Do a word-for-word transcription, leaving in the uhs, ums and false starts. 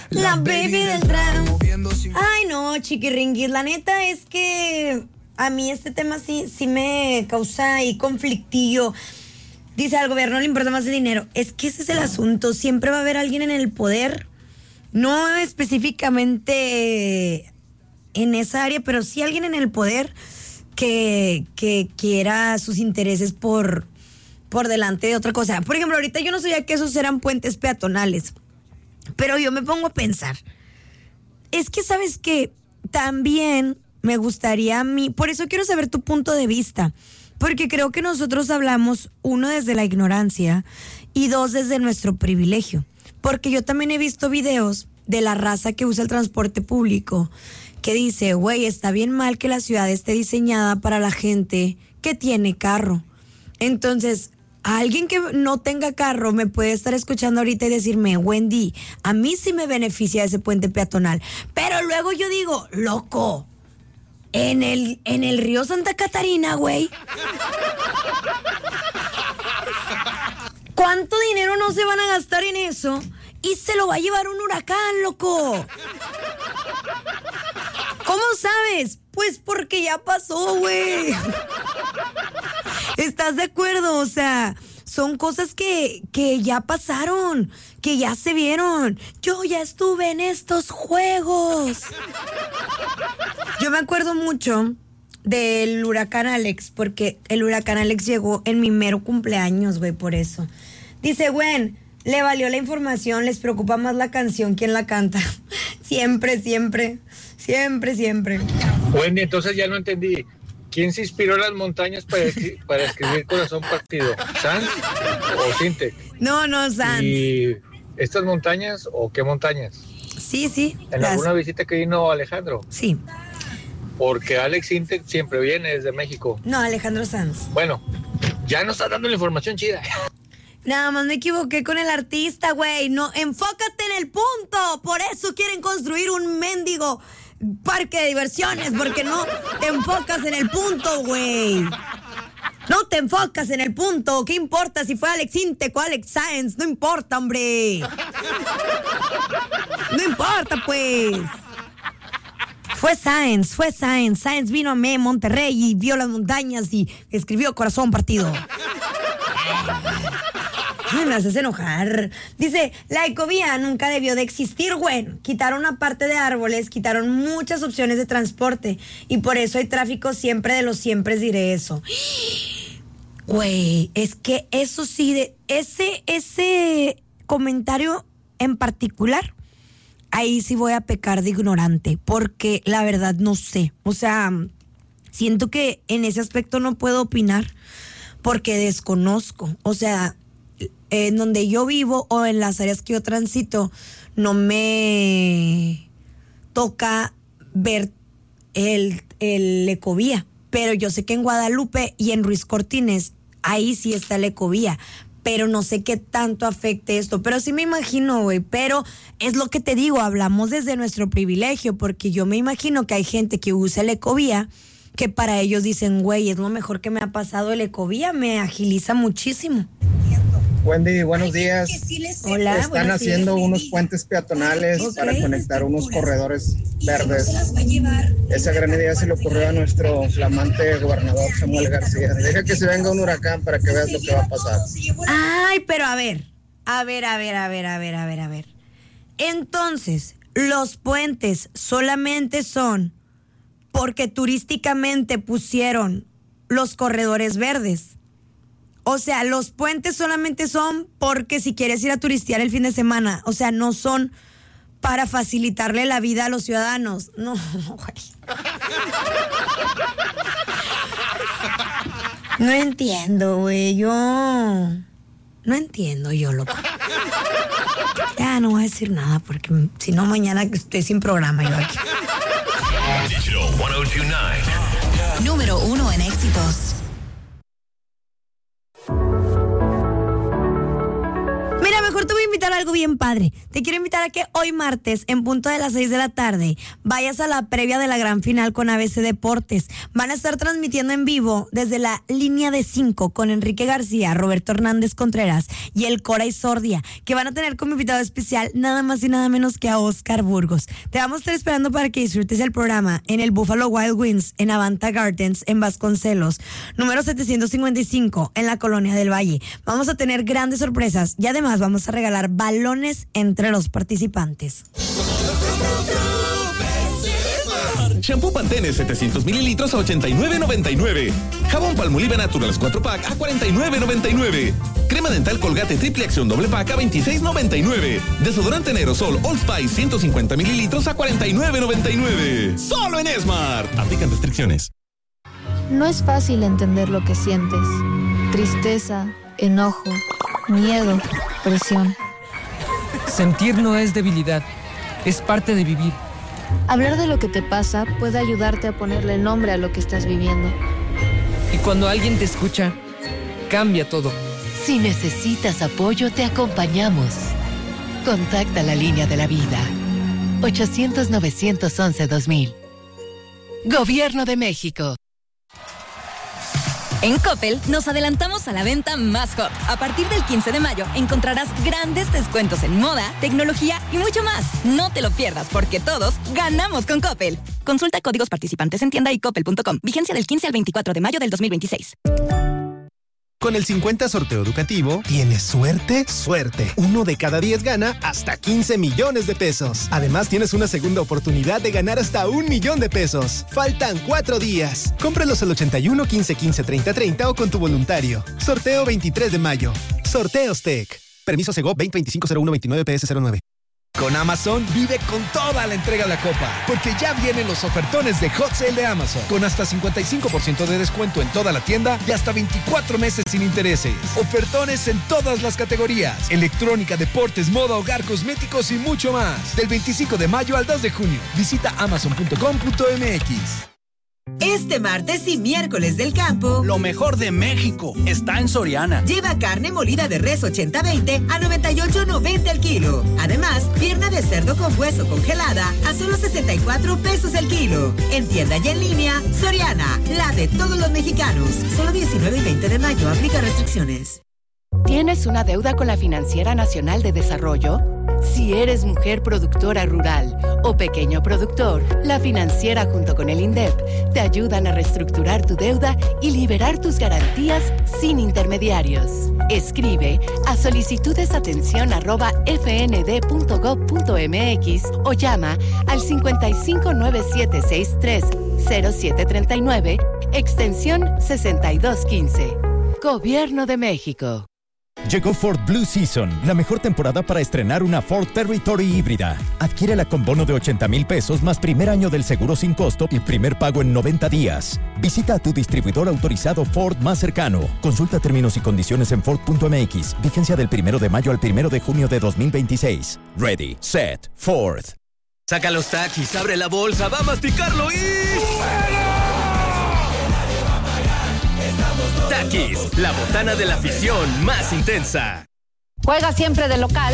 La baby del tren. Ay, no, chiquiringuis, la neta es que a mí este tema sí, sí me causa ahí conflictillo. Dice, al gobierno le importa más el dinero. Es que ese es el asunto. Siempre va a haber alguien en el poder. No específicamente en esa área, pero sí alguien en el poder que, que quiera sus intereses por, por delante de otra cosa. Por ejemplo, ahorita yo no sabía que esos eran puentes peatonales. Pero yo me pongo a pensar. Es que, ¿sabes qué? También me gustaría a mí... Por eso quiero saber tu punto de vista. Porque creo que nosotros hablamos, uno, desde la ignorancia y dos, desde nuestro privilegio. Porque yo también he visto videos de la raza que usa el transporte público que dice, güey, está bien mal que la ciudad esté diseñada para la gente que tiene carro. Entonces, alguien que no tenga carro me puede estar escuchando ahorita y decirme, Wendy, a mí sí me beneficia ese puente peatonal. Pero luego yo digo, loco, en el, en el río Santa Catarina, güey, ¿cuánto dinero no se van a gastar en eso? Y se lo va a llevar un huracán, loco. ¿Cómo sabes? Pues porque ya pasó, güey. ¿Estás de acuerdo? O sea, son cosas que, que ya pasaron, que ya se vieron. Yo ya estuve en estos juegos. Yo me acuerdo mucho del huracán Alex, porque el huracán Alex llegó en mi mero cumpleaños, güey, por eso. Dice, Gwen, le valió la información, les preocupa más la canción, quién la canta. Siempre, siempre, siempre, siempre. Wendy, entonces ya no entendí. ¿Quién se inspiró en las montañas para, para escribir Corazón Partido? ¿Sanz o Sintec? No, no, Sanz. ¿Y estas montañas o qué montañas? Sí, sí. ¿En las... alguna visita que vino Alejandro? Sí. Porque Alex Sintec siempre viene desde México. No, Alejandro Sanz. Bueno, ya nos está dando la información chida. Nada más me equivoqué con el artista, güey. No, enfócate en el punto. Por eso quieren construir un mendigo parque de diversiones, porque no te enfocas en el punto, güey. No te enfocas en el punto. ¿Qué importa si fue Alex Sintec o Alex Sáenz? No importa, hombre. No importa, pues. Fue Sáenz, fue Sáenz. Sáenz vino a Monterrey y vio las montañas y escribió Corazón Partido. Ay, me haces enojar. Dice, la ecovía nunca debió de existir, güey. Quitaron una parte de árboles, quitaron muchas opciones de transporte y por eso hay tráfico siempre de los siempre, diré eso. Güey, es que eso sí, de ese, ese comentario en particular, ahí sí voy a pecar de ignorante, porque la verdad no sé. O sea, siento que en ese aspecto no puedo opinar porque desconozco. O sea, en donde yo vivo o en las áreas que yo transito, no me toca ver el, el ecovía. Pero yo sé que en Guadalupe y en Ruiz Cortines, ahí sí está la ecovía. Pero no sé qué tanto afecte esto. Pero sí me imagino, güey. Pero es lo que te digo, hablamos desde nuestro privilegio, porque yo me imagino que hay gente que usa la ecovía que para ellos dicen, güey, es lo mejor que me ha pasado el ecovía, me agiliza muchísimo. Wendy, buenos días. Hola, están haciendo días. unos puentes peatonales okay. para conectar unos corredores verdes. Esa gran idea se le ocurrió a nuestro flamante gobernador Samuel García. Deja que se venga un huracán para que veas lo que va a pasar. Ay, pero a ver, a ver, a ver, a ver, a ver, a ver, a ver. Entonces, los puentes solamente son porque turísticamente pusieron los corredores verdes. O sea, los puentes solamente son porque si quieres ir a turistear el fin de semana. O sea, no son para facilitarle la vida a los ciudadanos. No, güey. No entiendo, güey. Yo... No entiendo yo, loco. Ya no voy a decir nada porque si no mañana estoy sin programa yo aquí. Digital ciento dos punto nueve. Número uno en éxitos. invitar a algo bien padre. Te quiero invitar a que hoy martes, en punto de las seis de la tarde, vayas a la previa de la gran final con A B C Deportes. Van a estar transmitiendo en vivo desde la línea de cinco con Enrique García, Roberto Hernández Contreras y el Cora y Sordia, que van a tener como invitado especial nada más y nada menos que a Oscar Burgos. Te vamos a estar esperando para que disfrutes el programa en el Buffalo Wild Wings, en Avanta Gardens, en Vasconcelos, número setecientos cincuenta y cinco, en la Colonia del Valle. Vamos a tener grandes sorpresas y además vamos a regalar balones entre los participantes. Shampoo Pantene setecientos mililitros a ochenta y nueve noventa y nueve. Jabón Palmolive Naturals cuatro pack a cuarenta y nueve noventa y nueve. Crema dental Colgate Triple Acción doble pack a veintiséis noventa y nueve. Desodorante en aerosol Old Spice ciento cincuenta mililitros a cuarenta y nueve noventa y nueve. Solo en Smart. Aplican restricciones. No es fácil entender lo que sientes. Tristeza, enojo, miedo, presión. Sentir no es debilidad, es parte de vivir. Hablar de lo que te pasa puede ayudarte a ponerle nombre a lo que estás viviendo. Y cuando alguien te escucha, cambia todo. Si necesitas apoyo, te acompañamos. Contacta la línea de la vida. ochocientos, novecientos once, dos mil. Gobierno de México. En Coppel nos adelantamos a la venta más hot. A partir del quince de mayo encontrarás grandes descuentos en moda, tecnología y mucho más. No te lo pierdas porque todos ganamos con Coppel. Consulta códigos participantes en tienda y coppel punto com. Vigencia del quince al veinticuatro de mayo del dos mil veintiséis. Con el cincuenta sorteo educativo, ¿tienes suerte? Suerte. Uno de cada diez gana hasta quince millones de pesos. Además, tienes una segunda oportunidad de ganar hasta un millón de pesos. Faltan cuatro días. Cómpralos al ochenta y uno, quince, quince, treinta, treinta o con tu voluntario. Sorteo veintitrés de mayo. Sorteos Tech. Permiso Segov veinte veinticinco cero uno veintinueve P S cero nueve. Con Amazon vive con toda la entrega de la copa, porque ya vienen los ofertones de Hot Sale de Amazon, con hasta cincuenta y cinco por ciento de descuento en toda la tienda y hasta veinticuatro meses sin intereses. Ofertones en todas las categorías: electrónica, deportes, moda, hogar, cosméticos y mucho más. Del veinticinco de mayo al dos de junio. Visita amazon punto com punto m x. Este martes y miércoles del campo, lo mejor de México está en Soriana. Lleva carne molida de res ochenta veinte a noventa y ocho noventa el kilo. Además, pierna de cerdo con hueso congelada a solo sesenta y cuatro pesos el kilo. En tienda y en línea, Soriana, la de todos los mexicanos. Solo diecinueve y veinte de mayo, aplica restricciones. ¿Tienes una deuda con la Financiera Nacional de Desarrollo? Si eres mujer productora rural o pequeño productor, la Financiera junto con el INDEP te ayudan a reestructurar tu deuda y liberar tus garantías sin intermediarios. Escribe a solicitudesatención arroba f n d punto gov punto m x o llama al cincuenta y cinco nueve siete seis tres cero siete tres nueve, extensión sesenta y dos quince. Gobierno de México. Llegó Ford Blue Season, la mejor temporada para estrenar una Ford Territory híbrida. Adquiérela con bono de ochenta mil pesos más primer año del seguro sin costo y primer pago en noventa días. Visita a tu distribuidor autorizado Ford más cercano. Consulta términos y condiciones en Ford punto m x. Vigencia del primero de mayo al primero de junio de dos mil veintiséis. Ready, set, Ford. Saca los taquis, abre la bolsa, va a masticarlo y... Takis, la botana de la afición más intensa. Juega siempre de local